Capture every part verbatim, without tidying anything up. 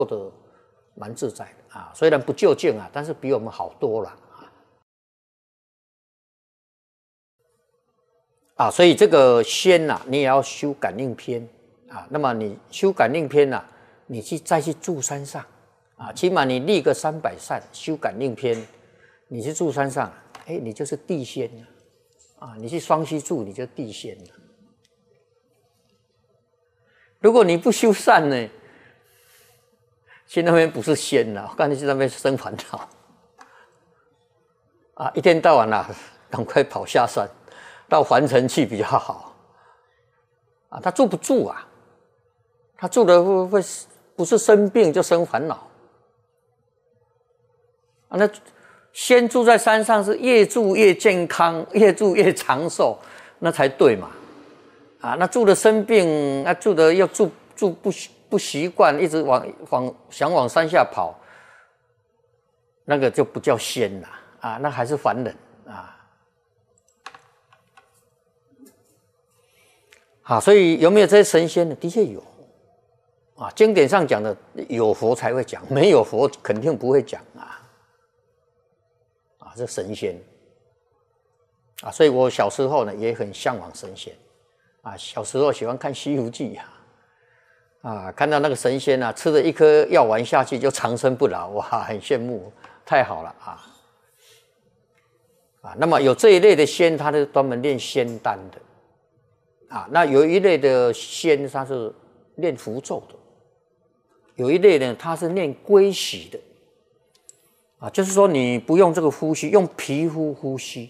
过得蛮自在的啊。虽然不究竟啊，但是比我们好多了啊。啊，所以这个仙呐、啊，你也要修感应篇啊。那么你修感应篇呐、啊，你去再去住山上啊，起码你立个三百善修感应篇，你去住山上，哎，你就是地仙啊。你去双溪住，你就地仙了。如果你不修善呢，去那边不是仙了，我看你去那边生烦恼啊，一天到晚啊，赶快跑下山，到凡尘去比较好啊。他住不住啊？他住的会会不是生病就生烦恼啊。那先住在山上是越住越健康，越住越长寿，那才对嘛。啊，那住的生病，那住的又住住不不习惯，一直往往想往山下跑，那个就不叫仙了啊，那还是凡人啊。好，所以有没有这些神仙呢？的确有啊，经典上讲的有佛才会讲，没有佛肯定不会讲啊。啊，这神仙啊，所以我小时候呢也很向往神仙。啊，小时候喜欢看《西游记》呀，啊，看到那个神仙啊，吃了一颗药丸下去就长生不老，哇，很羡慕，太好了啊！啊，那么有这一类的仙，他是专门练仙丹的，啊，那有一类的仙，他是练符咒的，有一类呢，他是练龟息的，啊，就是说你不用这个呼吸，用皮肤呼吸。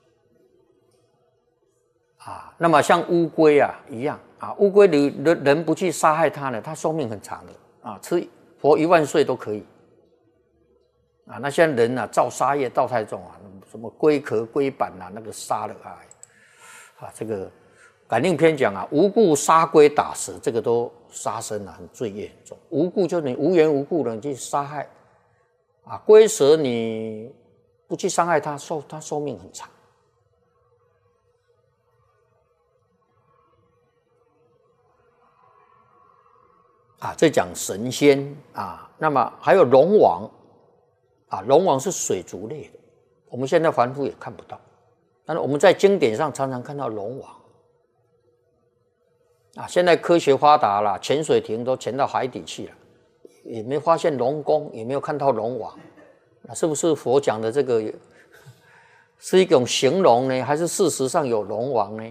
啊，那么像乌龟啊一样啊，乌龟你人人不去杀害它呢，它寿命很长的啊，吃活一万岁都可以啊。那现在人啊造杀业造太重啊，什么龟壳、龟板啊，那个杀了啊，啊这个感应篇讲啊，无故杀龟打蛇，这个都杀生啊，很罪业很重。无故就是你无缘无故的你去杀害啊，龟蛇你不去伤害它，寿它寿命很长。啊，这讲神仙啊，那么还有龙王啊，龙王是水族类的，我们现在凡夫也看不到，但是我们在经典上常常看到龙王啊。现在科学发达了，潜水艇都潜到海底去了，也没发现龙宫，也没有看到龙王，那是不是佛讲的这个是一种形容呢，还是事实上有龙王呢？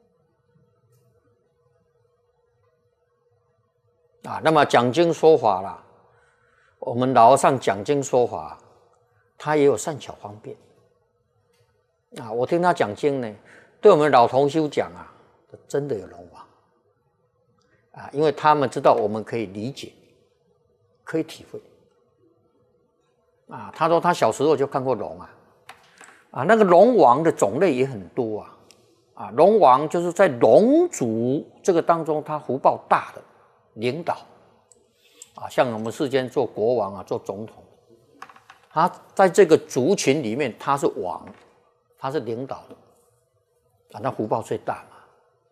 啊，那么讲经说法啦，我们老和尚讲经说法，他也有善巧方便啊。我听他讲经呢，对我们老同修讲啊，真的有龙王啊，因为他们知道我们可以理解，可以体会啊。他说他小时候就看过龙啊，啊，那个龙王的种类也很多啊，啊，龙王就是在龙族这个当中，他福报大的。领导啊，像我们世间做国王啊，做总统，他在这个族群里面，他是王，他是领导的啊，那福报最大嘛。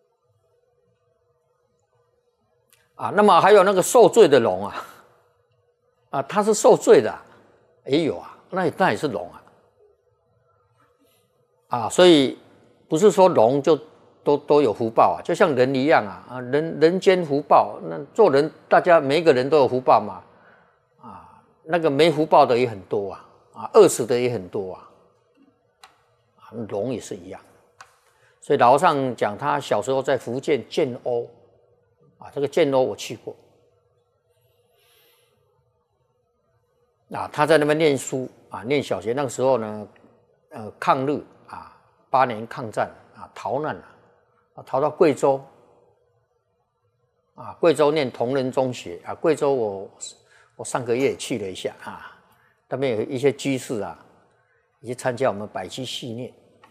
啊，那么还有那个受罪的龙啊，啊，他是受罪的，也有啊，那也那也是龙啊，啊，所以不是说龙就。都都有福报啊，就像人一样啊，啊，人人间福报，那做人大家每一个人都有福报嘛，啊，那个没福报的也很多啊，啊，饿死的也很多啊，啊，龙也是一样，所以老和尚讲他小时候在福建建瓯，啊，这个建瓯我去过，啊，他在那边念书啊，念小学那个时候呢，呃，抗日啊，八年抗战啊，逃难了。逃到贵州啊，贵州念同仁中学啊，贵州我我上个月也去了一下啊，那边有一些居士啊，也去参加我们百期系念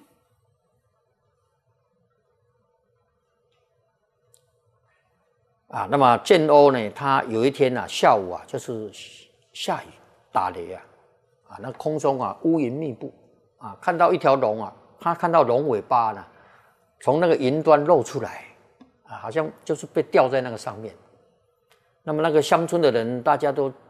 啊。那么建瓯呢，他有一天啊，下午啊，就是下雨打雷啊，啊，那空中啊乌云密布啊，看到一条龙啊，他看到龙尾巴呢。从那个云端露出来啊，好像就是被吊在那个上面。那么那个乡村的人，大家都